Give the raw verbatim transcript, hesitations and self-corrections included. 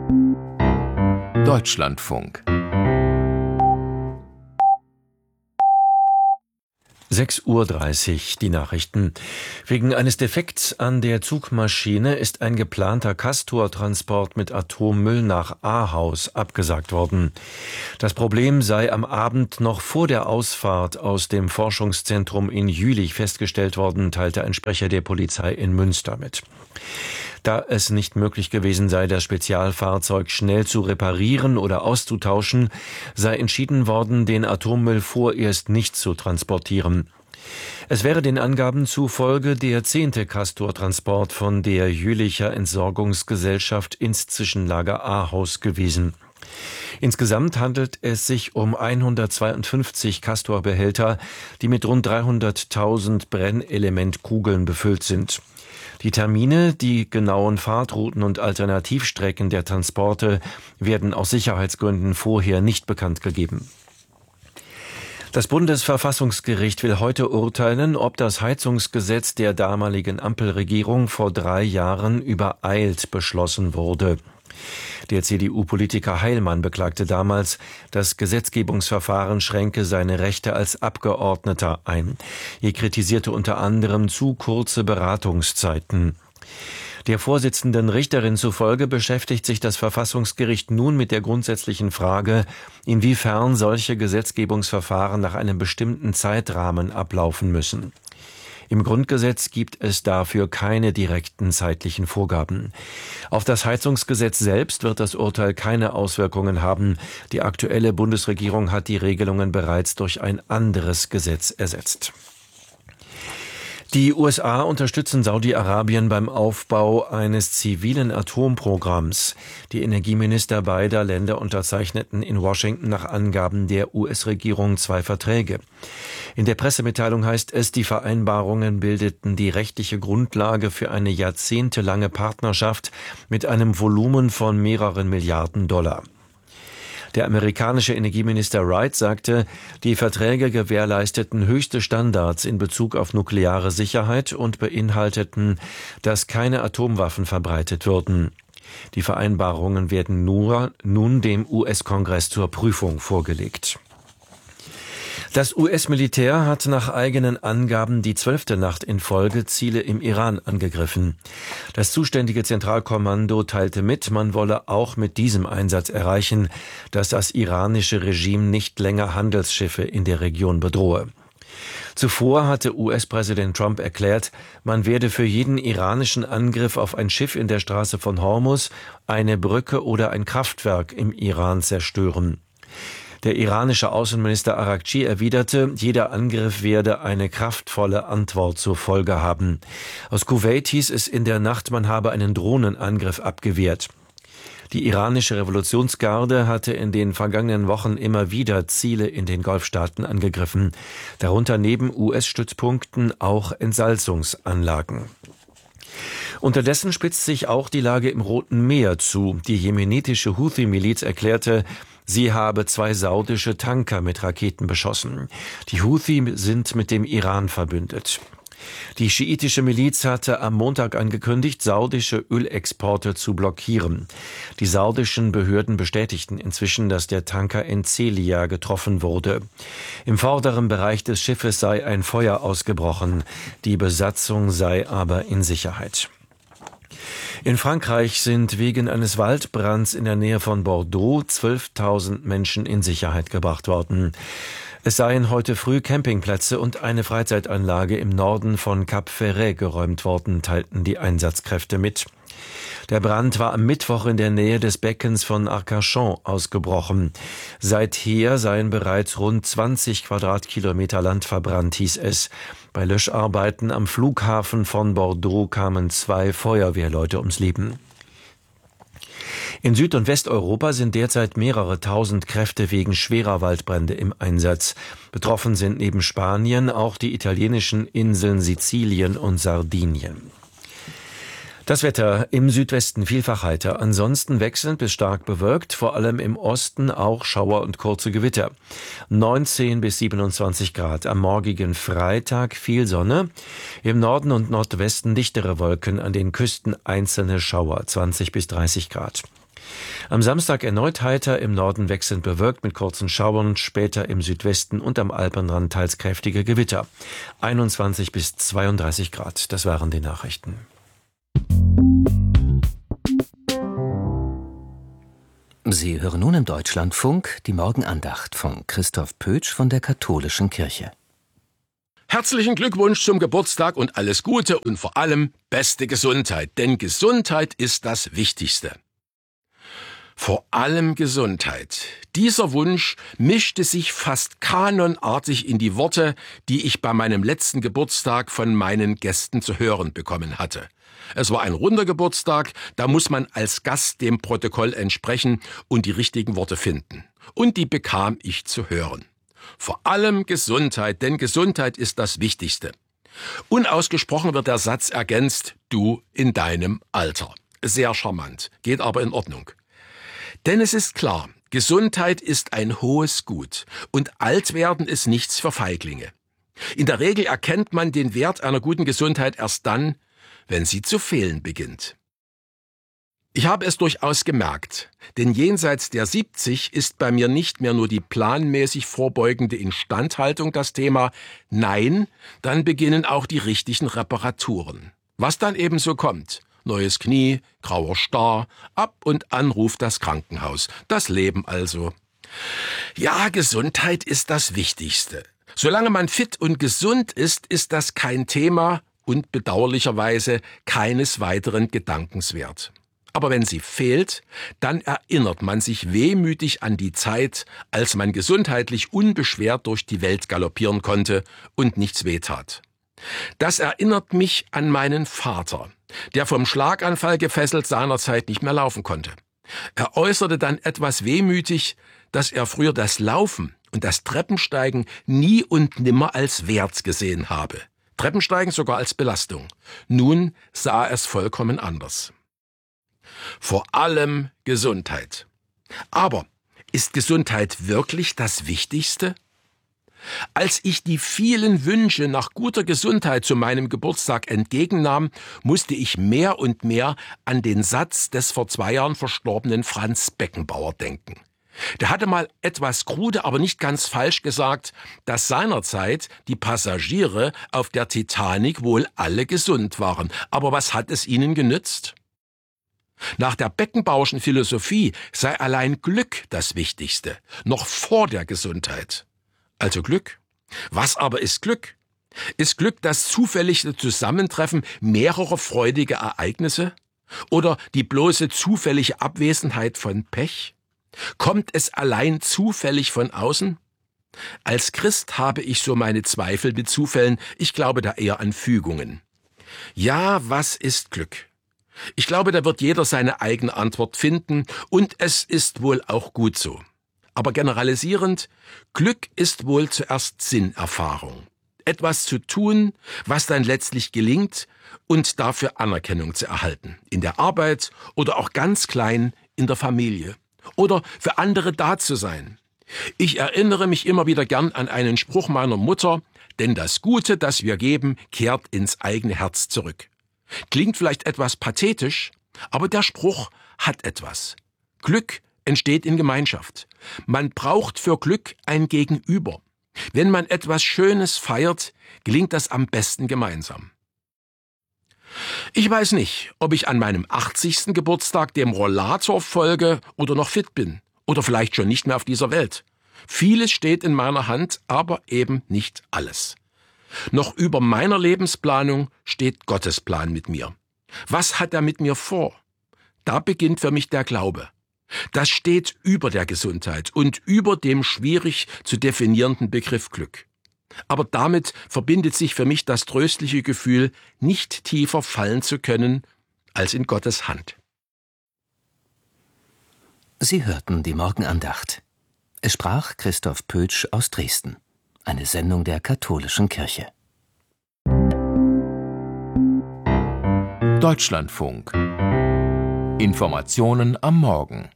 Deutschlandfunk. sechs Uhr dreißig, die Nachrichten. Wegen eines Defekts an der Zugmaschine ist ein geplanter Castor-Transport mit Atommüll nach Ahaus abgesagt worden. Das Problem sei am Abend noch vor der Ausfahrt aus dem Forschungszentrum in Jülich festgestellt worden, teilte ein Sprecher der Polizei in Münster mit. Da es nicht möglich gewesen sei, das Spezialfahrzeug schnell zu reparieren oder auszutauschen, sei entschieden worden, den Atommüll vorerst nicht zu transportieren. Es wäre den Angaben zufolge der zehnte Castor-Transport von der Jülicher Entsorgungsgesellschaft ins Zwischenlager Ahaus gewesen. Insgesamt handelt es sich um hundertzweiundfünfzig Castor-Behälter, die mit rund dreihunderttausend Brennelementkugeln befüllt sind. Die Termine, die genauen Fahrtrouten und Alternativstrecken der Transporte werden aus Sicherheitsgründen vorher nicht bekannt gegeben. Das Bundesverfassungsgericht will heute urteilen, ob das Heizungsgesetz der damaligen Ampelregierung vor drei Jahren übereilt beschlossen wurde. Der C D U-Politiker Heilmann beklagte damals, das Gesetzgebungsverfahren schränke seine Rechte als Abgeordneter ein. Er kritisierte unter anderem zu kurze Beratungszeiten. Der Vorsitzenden Richterin zufolge beschäftigt sich das Verfassungsgericht nun mit der grundsätzlichen Frage, inwiefern solche Gesetzgebungsverfahren nach einem bestimmten Zeitrahmen ablaufen müssen. Im Grundgesetz gibt es dafür keine direkten zeitlichen Vorgaben. Auf das Heizungsgesetz selbst wird das Urteil keine Auswirkungen haben. Die aktuelle Bundesregierung hat die Regelungen bereits durch ein anderes Gesetz ersetzt. Die U S A unterstützen Saudi-Arabien beim Aufbau eines zivilen Atomprogramms. Die Energieminister beider Länder unterzeichneten in Washington nach Angaben der U S-Regierung zwei Verträge. In der Pressemitteilung heißt es, die Vereinbarungen bildeten die rechtliche Grundlage für eine jahrzehntelange Partnerschaft mit einem Volumen von mehreren Milliarden Dollar. Der amerikanische Energieminister Wright sagte, die Verträge gewährleisteten höchste Standards in Bezug auf nukleare Sicherheit und beinhalteten, dass keine Atomwaffen verbreitet würden. Die Vereinbarungen werden nur, nun dem U S-Kongress zur Prüfung vorgelegt. Das U S-Militär hat nach eigenen Angaben die zwölfte Nacht in Folge Ziele im Iran angegriffen. Das zuständige Zentralkommando teilte mit, man wolle auch mit diesem Einsatz erreichen, dass das iranische Regime nicht länger Handelsschiffe in der Region bedrohe. Zuvor hatte U S-Präsident Trump erklärt, man werde für jeden iranischen Angriff auf ein Schiff in der Straße von Hormuz eine Brücke oder ein Kraftwerk im Iran zerstören. Der iranische Außenminister Araghchi erwiderte, jeder Angriff werde eine kraftvolle Antwort zur Folge haben. Aus Kuwait hieß es in der Nacht, man habe einen Drohnenangriff abgewehrt. Die iranische Revolutionsgarde hatte in den vergangenen Wochen immer wieder Ziele in den Golfstaaten angegriffen, darunter neben U S-Stützpunkten auch Entsalzungsanlagen. Unterdessen spitzt sich auch die Lage im Roten Meer zu. Die jemenitische Houthi-Miliz erklärte, sie habe zwei saudische Tanker mit Raketen beschossen. Die Houthi sind mit dem Iran verbündet. Die schiitische Miliz hatte am Montag angekündigt, saudische Ölexporte zu blockieren. Die saudischen Behörden bestätigten inzwischen, dass der Tanker in Celia getroffen wurde. Im vorderen Bereich des Schiffes sei ein Feuer ausgebrochen. Die Besatzung sei aber in Sicherheit. In Frankreich sind wegen eines Waldbrands in der Nähe von Bordeaux zwölftausend Menschen in Sicherheit gebracht worden. Es seien heute früh Campingplätze und eine Freizeitanlage im Norden von Cap Ferret geräumt worden, teilten die Einsatzkräfte mit. Der Brand war am Mittwoch in der Nähe des Beckens von Arcachon ausgebrochen. Seither seien bereits rund zwanzig Quadratkilometer Land verbrannt, hieß es. Bei Löscharbeiten am Flughafen von Bordeaux kamen zwei Feuerwehrleute ums Leben. In Süd- und Westeuropa sind derzeit mehrere tausend Kräfte wegen schwerer Waldbrände im Einsatz. Betroffen sind neben Spanien auch die italienischen Inseln Sizilien und Sardinien. Das Wetter im Südwesten vielfach heiter, ansonsten wechselnd bis stark bewölkt, vor allem im Osten auch Schauer und kurze Gewitter. neunzehn bis siebenundzwanzig Grad, am morgigen Freitag viel Sonne, im Norden und Nordwesten dichtere Wolken, an den Küsten einzelne Schauer, zwanzig bis dreißig Grad. Am Samstag erneut heiter, im Norden wechselnd bewölkt mit kurzen Schauern, später im Südwesten und am Alpenrand teils kräftige Gewitter. einundzwanzig bis zweiunddreißig Grad, das waren die Nachrichten. Sie hören nun im Deutschlandfunk die Morgenandacht von Christoph Pötsch von der Katholischen Kirche. Herzlichen Glückwunsch zum Geburtstag und alles Gute und vor allem beste Gesundheit, denn Gesundheit ist das Wichtigste. Vor allem Gesundheit. Dieser Wunsch mischte sich fast kanonartig in die Worte, die ich bei meinem letzten Geburtstag von meinen Gästen zu hören bekommen hatte. Es war ein runder Geburtstag, da muss man als Gast dem Protokoll entsprechen und die richtigen Worte finden. Und die bekam ich zu hören. Vor allem Gesundheit, denn Gesundheit ist das Wichtigste. Unausgesprochen wird der Satz ergänzt, du in deinem Alter. Sehr charmant, geht aber in Ordnung. Denn es ist klar, Gesundheit ist ein hohes Gut und Altwerden ist nichts für Feiglinge. In der Regel erkennt man den Wert einer guten Gesundheit erst dann, wenn sie zu fehlen beginnt. Ich habe es durchaus gemerkt, denn jenseits der siebzig ist bei mir nicht mehr nur die planmäßig vorbeugende Instandhaltung das Thema, nein, dann beginnen auch die richtigen Reparaturen. Was dann eben so kommt. Neues Knie, grauer Star, ab und an ruft das Krankenhaus. Das Leben also. Ja, Gesundheit ist das Wichtigste. Solange man fit und gesund ist, ist das kein Thema und bedauerlicherweise keines weiteren Gedankens wert. Aber wenn sie fehlt, dann erinnert man sich wehmütig an die Zeit, als man gesundheitlich unbeschwert durch die Welt galoppieren konnte und nichts wehtat. Das erinnert mich an meinen Vater, der vom Schlaganfall gefesselt seinerzeit nicht mehr laufen konnte. Er äußerte dann etwas wehmütig, dass er früher das Laufen und das Treppensteigen nie und nimmer als Wert gesehen habe. Treppensteigen sogar als Belastung. Nun sah er es vollkommen anders. Vor allem Gesundheit. Aber ist Gesundheit wirklich das Wichtigste? Als ich die vielen Wünsche nach guter Gesundheit zu meinem Geburtstag entgegennahm, musste ich mehr und mehr an den Satz des vor zwei Jahren verstorbenen Franz Beckenbauer denken. Der hatte mal etwas krude, aber nicht ganz falsch gesagt, dass seinerzeit die Passagiere auf der Titanic wohl alle gesund waren. Aber was hat es ihnen genützt? Nach der Beckenbauerschen Philosophie sei allein Glück das Wichtigste, noch vor der Gesundheit. Also Glück. Was aber ist Glück? Ist Glück das zufällige Zusammentreffen mehrerer freudiger Ereignisse? Oder die bloße zufällige Abwesenheit von Pech? Kommt es allein zufällig von außen? Als Christ habe ich so meine Zweifel mit Zufällen, ich glaube da eher an Fügungen. Ja, was ist Glück? Ich glaube, da wird jeder seine eigene Antwort finden und es ist wohl auch gut so. Aber generalisierend, Glück ist wohl zuerst Sinnerfahrung. Etwas zu tun, was dann letztlich gelingt und dafür Anerkennung zu erhalten. In der Arbeit oder auch ganz klein in der Familie. Oder für andere da zu sein. Ich erinnere mich immer wieder gern an einen Spruch meiner Mutter, denn das Gute, das wir geben, kehrt ins eigene Herz zurück. Klingt vielleicht etwas pathetisch, aber der Spruch hat etwas. Glück entsteht in Gemeinschaft. Man braucht für Glück ein Gegenüber. Wenn man etwas Schönes feiert, gelingt das am besten gemeinsam. Ich weiß nicht, ob ich an meinem achtzigsten Geburtstag dem Rollator folge oder noch fit bin. Oder vielleicht schon nicht mehr auf dieser Welt. Vieles steht in meiner Hand, aber eben nicht alles. Noch über meiner Lebensplanung steht Gottes Plan mit mir. Was hat er mit mir vor? Da beginnt für mich der Glaube. Das steht über der Gesundheit und über dem schwierig zu definierenden Begriff Glück. Aber damit verbindet sich für mich das tröstliche Gefühl, nicht tiefer fallen zu können als in Gottes Hand. Sie hörten die Morgenandacht. Es sprach Christoph Pötsch aus Dresden. Eine Sendung der Katholischen Kirche. Deutschlandfunk. Informationen am Morgen.